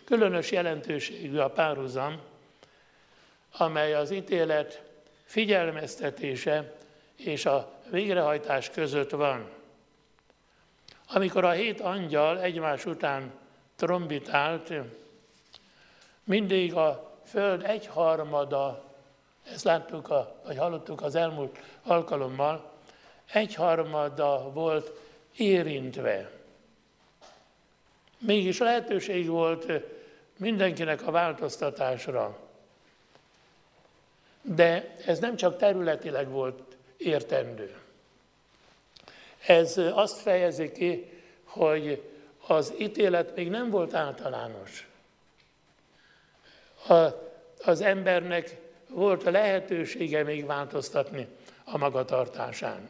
Különös jelentőségű a párhuzam, amely az ítélet figyelmeztetése és a végrehajtás között van. Amikor a 7 angyal egymás után trombitált, mindig a föld 1/3, ezt láttuk, vagy hallottuk az elmúlt alkalommal, 1/3 volt érintve. Mégis lehetőség volt mindenkinek a változtatásra. De ez nem csak területileg volt értendő. Ez azt fejezi ki, hogy az ítélet még nem volt általános. Az embernek volt lehetősége még változtatni a magatartásán.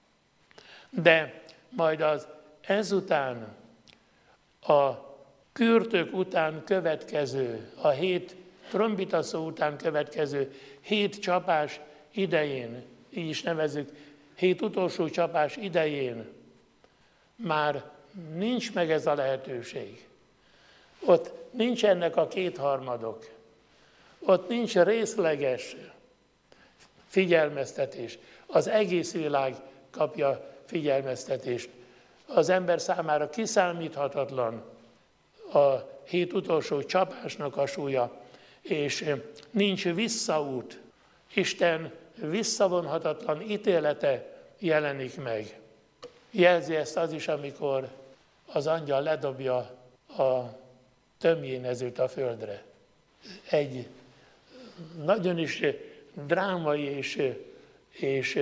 De majd az ezután, a kürtök után következő, a 7 trombitaszó után következő 7 csapás idején, így is nevezzük, 7 utolsó csapás idején már nincs meg ez a lehetőség. Ott nincsenek a 2/3, ott nincs részleges figyelmeztetés. Az egész világ kapja figyelmeztetést. Az ember számára kiszámíthatatlan a 7 utolsó csapásnak a súlya, és nincs visszaút. Isten visszavonhatatlan ítélete jelenik meg. Jelzi ezt az is, amikor az angyal ledobja a tömjénezőt a földre. Egy nagyon is drámai és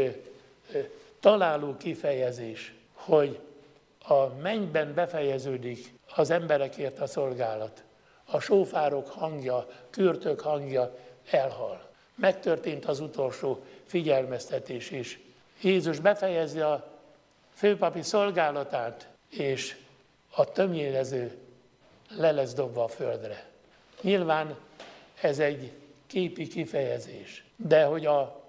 találó kifejezés, hogy a mennyben befejeződik az emberekért a szolgálat. A sófárok hangja, kürtök hangja elhal. Megtörtént az utolsó figyelmeztetés is. Jézus befejezi a főpapi szolgálatát, és a tömjénező le lesz dobva a földre. Nyilván ez egy képi kifejezés, de hogy a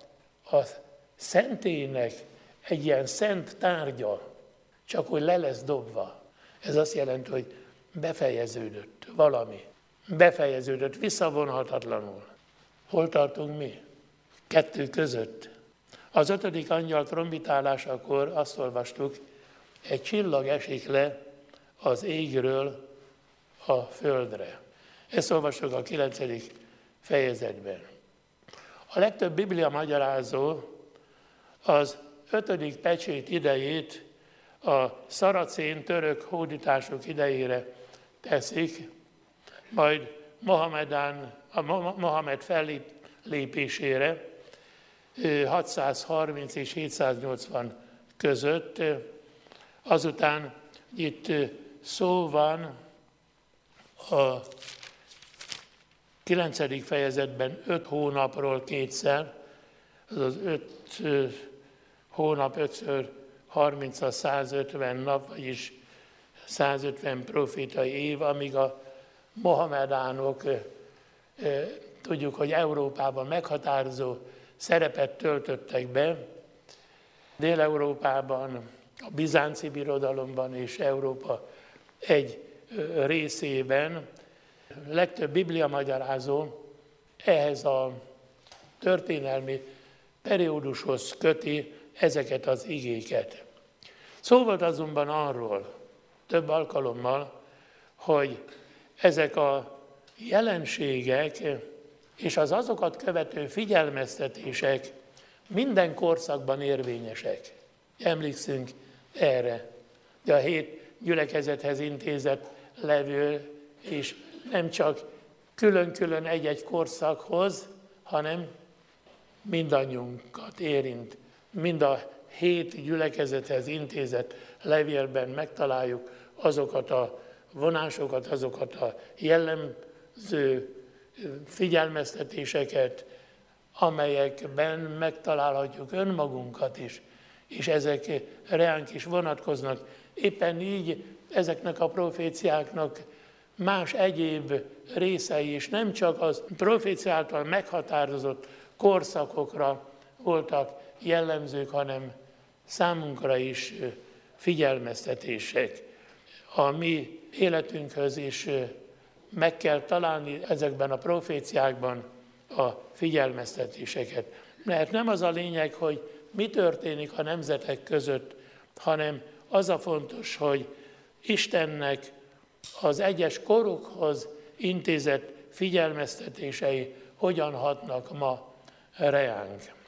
szentélynek egy ilyen szent tárgya csak hogy le lesz dobva, ez azt jelenti, hogy befejeződött valami. Befejeződött visszavonhatatlanul. Hol tartunk mi? 2 között. Az 5. angyal trombitálásakor azt olvastuk, egy csillag esik le az égről a földre. Ezt olvastuk a 9. fejezetben. A legtöbb Biblia magyarázó az 5. pecsét idejét a szaracén török hódítások idejére teszik, majd Mohamed fellépésére 630 és 780 között. Azután itt szó van a 9. fejezetben 5 hónapról kétszer, az 5 hónap 5-ször 30 a 150 nap, vagyis 150 profétai év, amíg a mohamedánok tudjuk, hogy Európában meghatározó szerepet töltöttek be. Dél-Európában, a bizánci birodalomban és Európa egy részében legtöbb Biblia magyarázó ehhez a történelmi periódushoz köti ezeket az igéket. Szó volt azonban arról több alkalommal, hogy ezek a jelenségek és az azokat követő figyelmeztetések minden korszakban érvényesek. Emlékszünk erre. De a 7 gyülekezethez intézett levél, és nem csak külön-külön egy-egy korszakhoz, hanem mindannyiunkat érint. Mind a 7 gyülekezethez intézett levélben megtaláljuk azokat a vonásokat, azokat a jellemző figyelmeztetéseket, amelyekben megtalálhatjuk önmagunkat is, és ezek reánk is vonatkoznak. Éppen így ezeknek a proféciáknak más egyéb részei is, nem csak az profécia által meghatározott korszakokra voltak jellemzők, hanem számunkra is figyelmeztetések. A mi életünkhöz is meg kell találni ezekben a proféciákban a figyelmeztetéseket. Mert nem az a lényeg, hogy mi történik a nemzetek között, hanem az a fontos, hogy Istennek az egyes korokhoz intézett figyelmeztetései hogyan hatnak ma reánk.